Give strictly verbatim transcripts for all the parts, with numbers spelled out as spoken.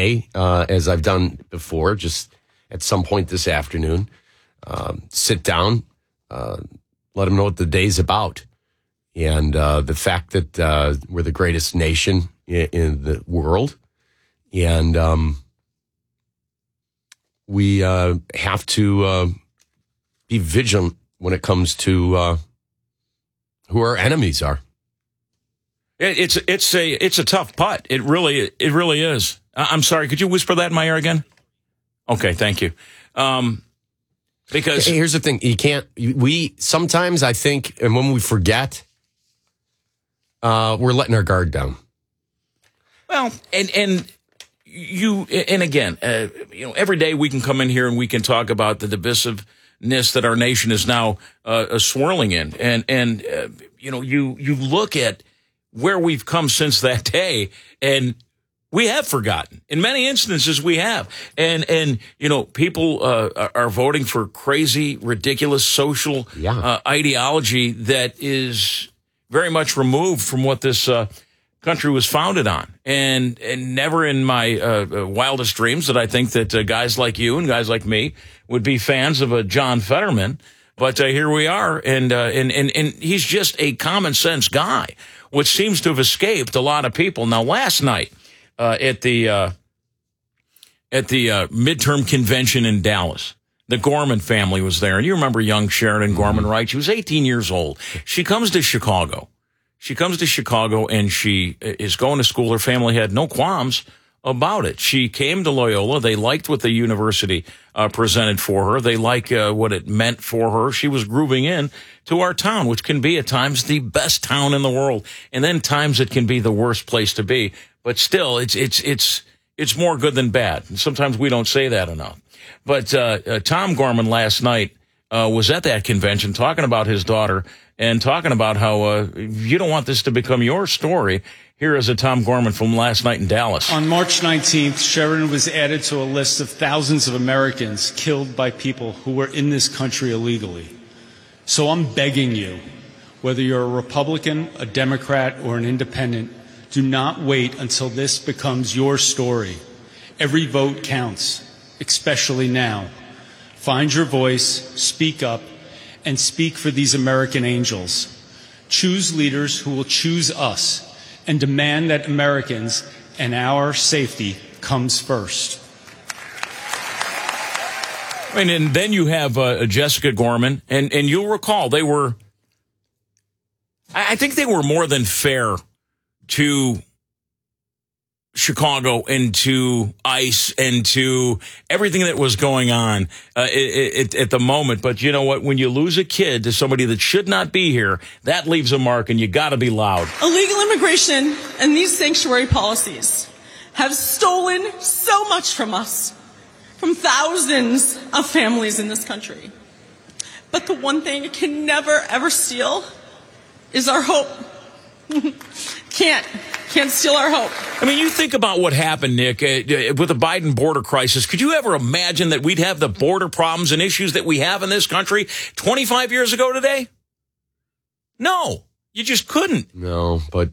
today, uh, as I've done before, just at some point this afternoon, uh, sit down, uh, let them know what the day's about. And uh, the fact that uh, we're the greatest nation in, in the world. And um, we uh, have to uh, be vigilant when it comes to uh, who our enemies are. It's it's a it's a tough putt. It really it really is. I'm sorry. Could you whisper that in my ear again? Okay, thank you. Um, because hey, here's the thing: you can't. We sometimes I think, and when we forget, uh, we're letting our guard down. Well, and and you and again, uh, you know, every day we can come in here and we can talk about the divisiveness that our nation is now uh, swirling in, and and uh, you know, you you look at where we've come since that day, and we have forgotten. In many instances, we have. And, and you know, people uh, are voting for crazy, ridiculous social yeah. uh, ideology that is very much removed from what this uh, country was founded on. And, and never in my uh, wildest dreams did I think that uh, guys like you and guys like me would be fans of a John Fetterman. But uh, here we are, and, uh, and, and, and he's just a common sense guy, which seems to have escaped a lot of people. Now, last night uh, at the uh, at the uh, midterm convention in Dallas, the Gorman family was there. And you remember young Sheridan Gorman, right? She was eighteen years old. She comes to Chicago. She comes to Chicago, and she is going to school. Her family had no qualms about it. She came to Loyola. They liked what the university uh, presented for her. They like uh, what it meant for her. She was grooving in to our town, which can be at times the best town in the world, and then times it can be the worst place to be. But still, it's it's it's it's more good than bad. And sometimes we don't say that enough. But uh, uh, Tom Gorman last night uh, was at that convention talking about his daughter and talking about how uh, you don't want this to become your story. Here is a Tom Gorman from last night in Dallas. On March nineteenth, Sheridan was added to a list of thousands of Americans killed by people who were in this country illegally. So I'm begging you, whether you're a Republican, a Democrat, or an independent, do not wait until this becomes your story. Every vote counts, especially now. Find your voice, speak up, and speak for these American angels. Choose leaders who will choose us and demand that Americans and our safety comes first. And, and then you have uh, Jessica Gorman, and, and you'll recall they were, I think they were more than fair to Chicago and to ICE and to everything that was going on uh, it, it, at the moment. But you know what? When you lose a kid to somebody that should not be here, that leaves a mark, and you got to be loud. Illegal immigration and these sanctuary policies have stolen so much from us, from thousands of families in this country. But the one thing it can never, ever steal is our hope. Can't. Can't steal our hope. I mean, you think about what happened, Nick, uh, with the Biden border crisis. Could you ever imagine that we'd have the border problems and issues that we have in this country twenty-five years ago today? No, you just couldn't. No, but...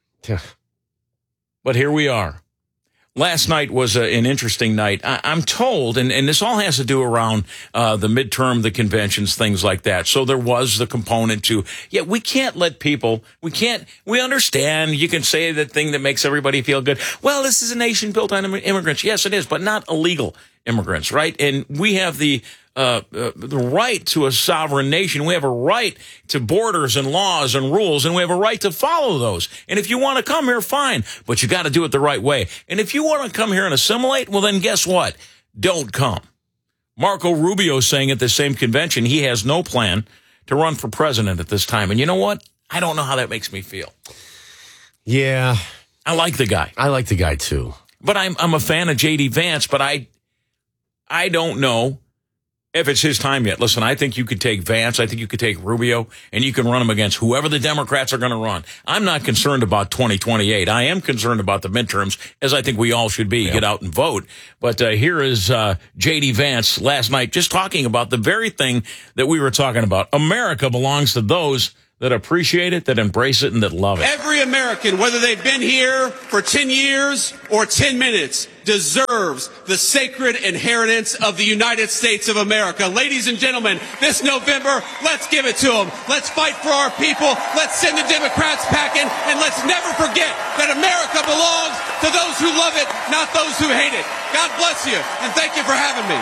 But here we are. Last night was a, an interesting night. I, I'm told, and, and this all has to do around uh, the midterm, the conventions, things like that. So there was the component to, yeah, we can't let people, we can't, we understand, you can say the thing that makes everybody feel good. Well, this is a nation built on immigrants. Yes, it is, but not illegal immigrants, right? And we have the uh, uh, the right to a sovereign nation. We have a right to borders and laws and rules, and we have a right to follow those. And if you want to come here, fine, but you got to do it the right way. And if you want to come here and assimilate, well, then guess what? Don't come. Marco Rubio saying at the same convention he has no plan to run for president at this time. And you know what? I don't know how that makes me feel. Yeah. I like the guy. I like the guy, too. But I'm I'm a fan of J D Vance, but I I don't know if it's his time yet. Listen, I think you could take Vance, I think you could take Rubio, and you can run them against whoever the Democrats are going to run. I'm not concerned about twenty twenty-eight. I am concerned about the midterms, as I think we all should be. Yep. Get out and vote. But uh, here is uh, J D Vance last night just talking about the very thing that we were talking about. America belongs to those that appreciate it, that embrace it, and that love it. Every American, whether they've been here for ten years or ten minutes, deserves the sacred inheritance of the United States of America. Ladies and gentlemen, this November, let's give it to them. Let's fight for our people. Let's send the Democrats packing, and let's never forget that America belongs to those who love it, not those who hate it. God bless you, and thank you for having me.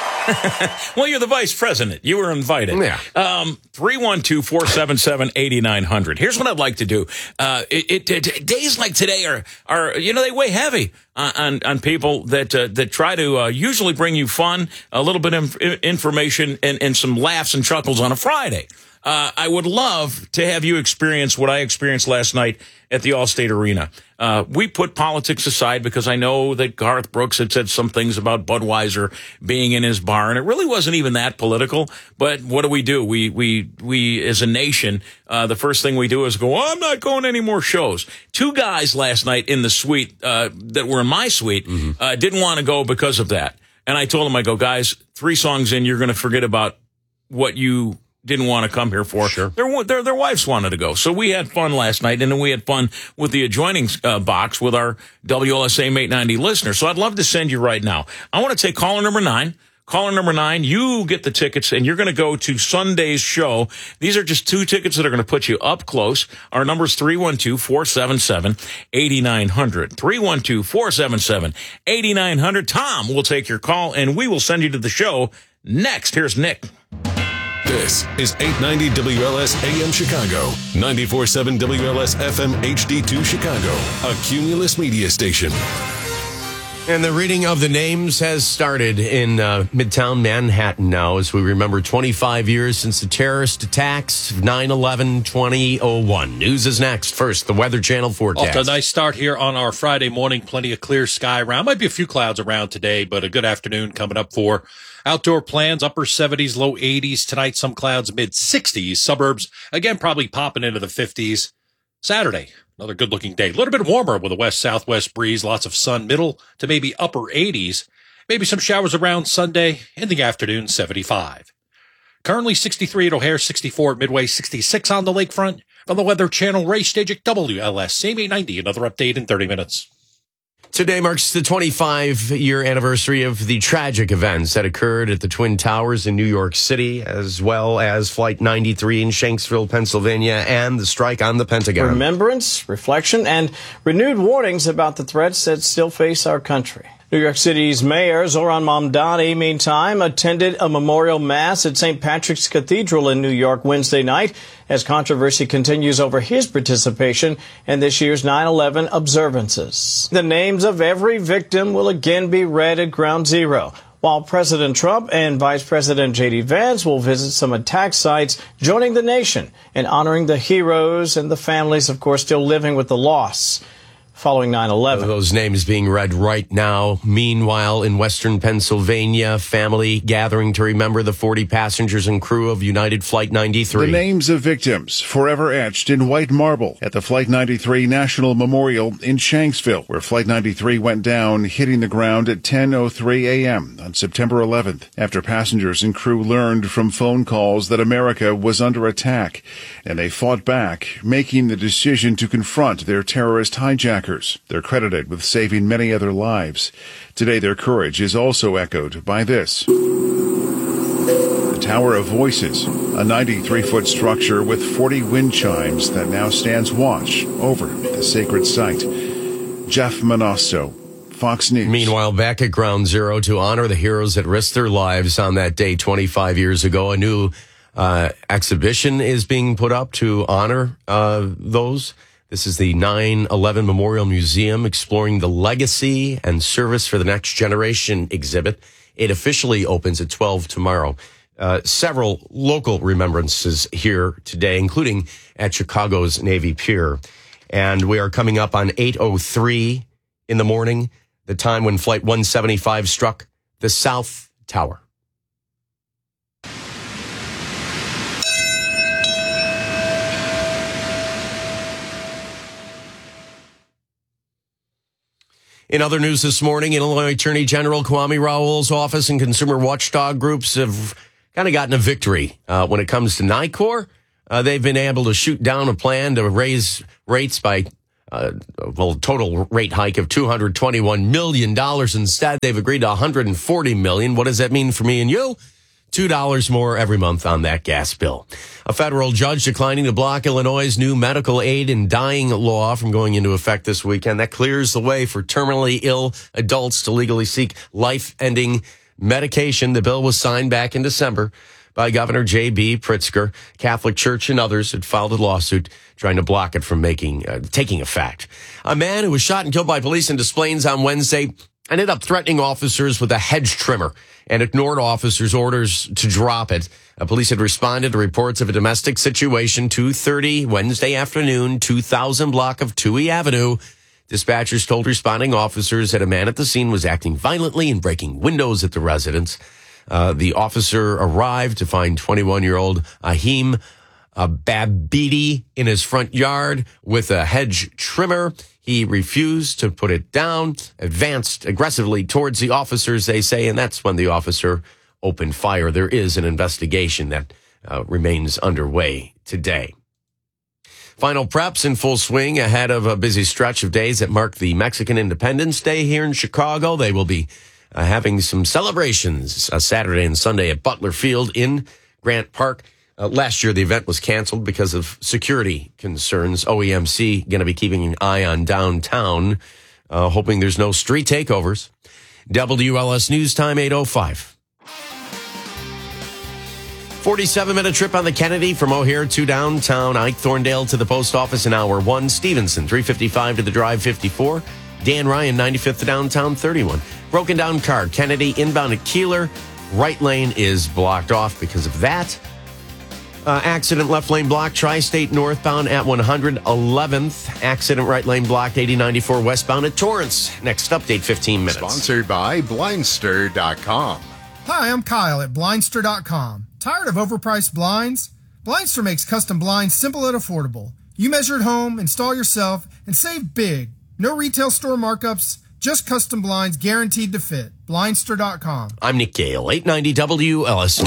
Well, you're the vice president. You were invited. Yeah. Um, three one two, four seven seven, eight nine zero zero. Here's what I'd like to do. Uh, it, it, it, days like today are, are, you know, they weigh heavy on, on, on people that, uh, that try to, uh, usually bring you fun, a little bit of information and, and some laughs and chuckles on a Friday. Uh, I would love to have you experience what I experienced last night at the Allstate Arena. Uh, we put politics aside because I know that Garth Brooks had said some things about Budweiser being in his bar, and it really wasn't even that political. But what do we do? We, we, we as a nation, uh, the first thing we do is go, oh, I'm not going to any more shows. Two guys last night in the suite, uh, that were in my suite, mm-hmm. uh, didn't want to go because of that. And I told them, I go, guys, three songs in, you're going to forget about what you didn't want to come here for. Sure. Their, their, their wives wanted to go. So we had fun last night, and then we had fun with the adjoining uh, box with our W L S A M eight ninety listeners. So I'd love to send you right now. I want to take caller number nine. Caller number nine, you get the tickets, and you're going to go to Sunday's show. These are just two tickets that are going to put you up close. Our number is three one two, four seven seven, eight nine zero zero. three one two, four seven seven, eight nine zero zero. Tom will take your call, and we will send you to the show next. Here's Nick. This is eight ninety W L S A M Chicago, ninety-four point seven W L S F M H D two Chicago, a Cumulus media station. And the reading of the names has started in uh, Midtown Manhattan now as we remember twenty-five years since the terrorist attacks of nine eleven twenty oh one. News is next. First, the Weather Channel forecast. Off to a nice start here on our Friday morning. Plenty of clear sky around. Might be a few clouds around today, but a good afternoon coming up for outdoor plans. Upper seventies, low eighties. Tonight, some clouds, mid sixties. Suburbs, again, probably popping into the fifties. Saturday, another good-looking day. A little bit warmer with a west-southwest breeze. Lots of sun, middle to maybe upper eighties. Maybe some showers around Sunday. In the afternoon, seventy-five. Currently sixty-three at O'Hare, sixty-four at Midway, sixty-six on the lakefront. From the Weather Channel race stage at W L S A M eight ninety. Another update in thirty minutes. Today marks the twenty-five-year anniversary of the tragic events that occurred at the Twin Towers in New York City, as well as Flight ninety-three in Shanksville, Pennsylvania, and the strike on the Pentagon. Remembrance, reflection, and renewed warnings about the threats that still face our country. New York City's Mayor Zohran Mamdani, meantime, attended a memorial mass at Saint Patrick's Cathedral in New York Wednesday night as controversy continues over his participation in this year's nine eleven observances. The names of every victim will again be read at Ground Zero, while President Trump and Vice President J D Vance will visit some attack sites, joining the nation in honoring the heroes and the families, of course, still living with the loss following nine eleven. Those names being read right now. Meanwhile, in western Pennsylvania, family gathering to remember the forty passengers and crew of United Flight ninety-three. The names of victims forever etched in white marble at the Flight ninety-three National Memorial in Shanksville, where Flight ninety-three went down, hitting the ground at ten oh three a.m. on September eleventh, after passengers and crew learned from phone calls that America was under attack, and they fought back, making the decision to confront their terrorist hijackers. They're credited with saving many other lives. Today, their courage is also echoed by this. The Tower of Voices, a ninety-three foot structure with forty wind chimes that now stands watch over the sacred site. Jeff Monosso, Fox News. Meanwhile, back at Ground Zero to honor the heroes that risked their lives on that day twenty-five years ago, a new uh, exhibition is being put up to honor uh, those. This is the nine eleven Memorial Museum exploring the legacy and service for the next generation exhibit. It officially opens at twelve tomorrow. Uh, several local remembrances here today, including at Chicago's Navy Pier. And we are coming up on eight oh three in the morning, the time when Flight one seventy-five struck the South Tower. In other news this morning, Illinois Attorney General Kwame Raoul's office and consumer watchdog groups have kind of gotten a victory uh, when it comes to NICOR. Uh, they've been able to shoot down a plan to raise rates by, uh, well, total rate hike of two hundred twenty-one million dollars. Instead, they've agreed to one hundred forty million dollars. What does that mean for me and you? two dollars more every month on that gas bill. A federal judge declining to block Illinois' new medical aid in dying law from going into effect this weekend. That clears the way for terminally ill adults to legally seek life-ending medication. The bill was signed back in December by Governor J B. Pritzker. Catholic Church and others had filed a lawsuit trying to block it from making uh, taking effect. A man who was shot and killed by police in Des Plaines on Wednesday ended up threatening officers with a hedge trimmer and ignored officers' orders to drop it. Uh, police had responded to reports of a domestic situation, two thirty Wednesday afternoon, two thousand block of Touhy Avenue. Dispatchers told responding officers that a man at the scene was acting violently and breaking windows at the residence. Uh, the officer arrived to find twenty-one-year-old Ahim uh, Babidi in his front yard with a hedge trimmer. He refused to put it down, advanced aggressively towards the officers, they say, and that's when the officer opened fire. There is an investigation that uh, remains underway today. Final preps in full swing ahead of a busy stretch of days that mark the Mexican Independence Day here in Chicago. They will be uh, having some celebrations uh, Saturday and Sunday at Butler Field in Grant Park. Uh, last year, the event was canceled because of security concerns. O E M C going to be keeping an eye on downtown, uh, hoping there's no street takeovers. W L S News Time, eight oh five. forty-seven minute trip on the Kennedy from O'Hare to downtown. Ike Thorndale to the post office in hour one. Stevenson, three fifty-five to the drive, fifty-four. Dan Ryan, ninety-fifth to downtown, thirty-one. Broken down car, Kennedy inbound at Keeler. Right lane is blocked off because of that. Uh, accident left lane blocked, Tri-State northbound at one hundred eleventh. Accident right lane blocked, eighty ninety-four westbound at Torrance. Next update, fifteen minutes. Sponsored by Blindster dot com. Hi, I'm Kyle at Blindster dot com. Tired of overpriced blinds? Blindster makes custom blinds simple and affordable. You measure at home, install yourself, and save big. No retail store markups, just custom blinds guaranteed to fit. Blindster dot com. I'm Nick Gale, eight ninety W L S.